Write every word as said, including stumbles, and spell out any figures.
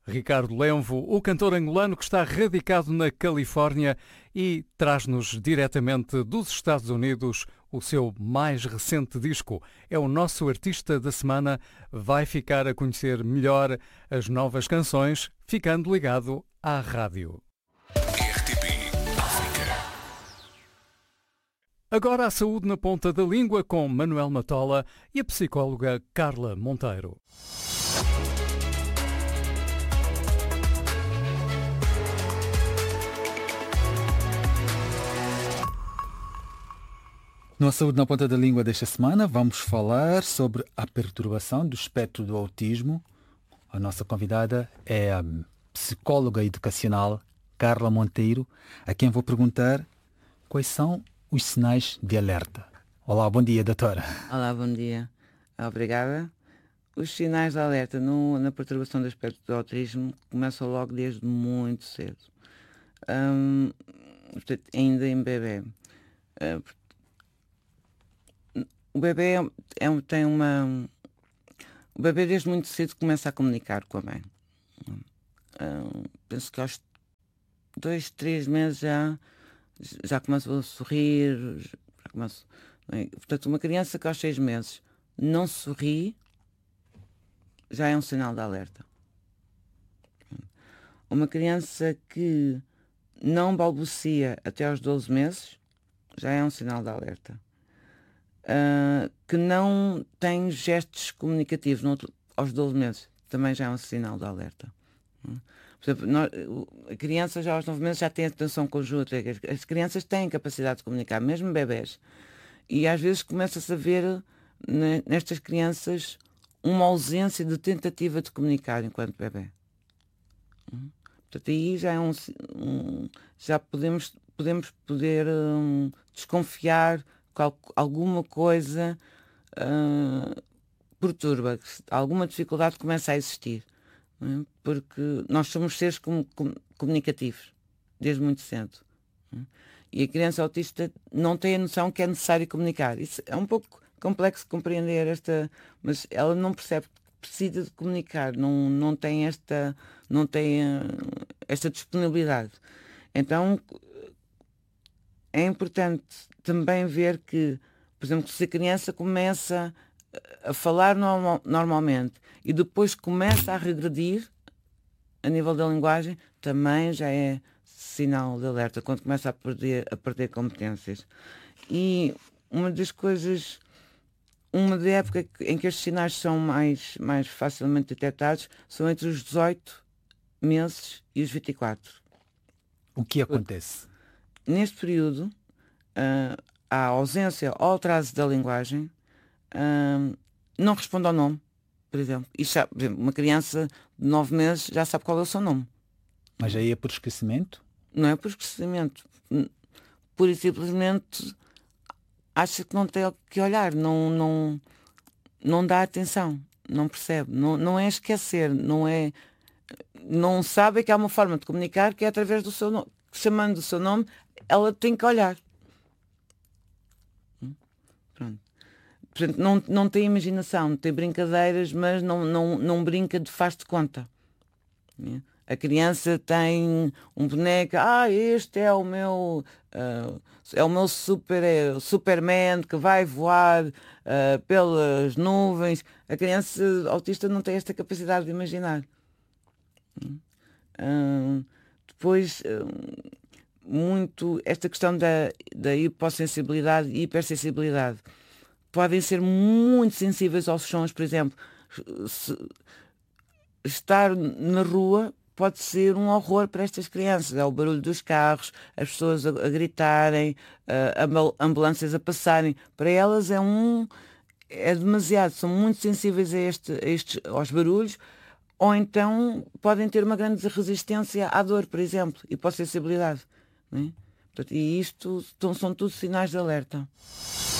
Ricardo Lenvo, o cantor angolano que está radicado na Califórnia e traz-nos diretamente dos Estados Unidos o seu mais recente disco. É o nosso artista da semana, vai ficar a conhecer melhor as novas canções, ficando ligado à rádio. R T P África. Agora a saúde na ponta da língua com Manuel Matola e a psicóloga Carla Monteiro. No Saúde na Ponta da Língua desta semana vamos falar sobre a perturbação do espectro do autismo. A nossa convidada é a psicóloga educacional Carla Monteiro, a quem vou perguntar quais são os sinais de alerta. Olá, bom dia, doutora. Olá, bom dia. Obrigada. Os sinais de alerta no, na perturbação do espectro do autismo começam logo desde muito cedo. Hum, ainda em bebê. Uh, O bebê é, é, tem uma... O bebê desde muito cedo começa a comunicar com a mãe. Uh, penso que aos dois, três meses já, já começa a sorrir. Já começa, é? Portanto, uma criança que aos seis meses não sorri já é um sinal de alerta. Uma criança que não balbucia até aos doze meses já é um sinal de alerta. Uh, que não tem gestos comunicativos no outro, aos doze meses, também já é um sinal de alerta. Uh, por exemplo, nós, a criança já aos nove meses já tem atenção conjunta, as, as crianças têm capacidade de comunicar, mesmo bebés. E às vezes começa-se a ver ne, nestas crianças uma ausência de tentativa de comunicar enquanto bebê. Uh, portanto, aí já é um, um já podemos, podemos poder um, desconfiar alguma coisa uh, perturba, alguma dificuldade começa a existir, não é? Porque nós somos seres com, com, comunicativos desde muito cedo, não é? E a criança autista não tem a noção que é necessário comunicar. Isso é um pouco complexo de compreender, esta, mas ela não percebe que precisa de comunicar, não, não tem esta, não tem uh, esta disponibilidade. Então é importante também ver que, por exemplo, se a criança começa a falar normal, normalmente e depois começa a regredir a nível da linguagem, também já é sinal de alerta, quando começa a perder, a perder competências. E uma das coisas, uma da época em que estes sinais são mais, mais facilmente detectados são entre os dezoito meses e os vinte e quatro. O que acontece? Neste período, uh, a ausência ou atraso da linguagem uh, não responde ao nome, por exemplo. E já, por exemplo, uma criança de nove meses já sabe qual é o seu nome. Mas aí é por esquecimento? Não é por esquecimento. Pura e simplesmente acha que não tem que olhar, não, não, não dá atenção, não percebe. Não, não é esquecer, não é... Não sabe que há uma forma de comunicar que é através do seu nome. Chamando o seu nome, ela tem que olhar. Pronto. Portanto, não, não tem imaginação, tem brincadeiras, mas não, não, não brinca de faz de conta. A criança tem um boneco, ah, este é o meu uh, é o meu super, é, Superman que vai voar uh, pelas nuvens. A criança autista não tem esta capacidade de imaginar. Uh, depois uh, muito esta questão da, da hipossensibilidade e hipersensibilidade. Podem ser muito sensíveis aos sons, por exemplo. Se, estar na rua pode ser um horror para estas crianças. É o barulho dos carros, as pessoas a, a gritarem, uh, ambulâncias a passarem. Para elas é um é demasiado. São muito sensíveis a, este, a estes, aos barulhos. Ou então podem ter uma grande resistência à dor, por exemplo, hipossensibilidade. Não é? Portanto, e isto são, são tudo sinais de alerta.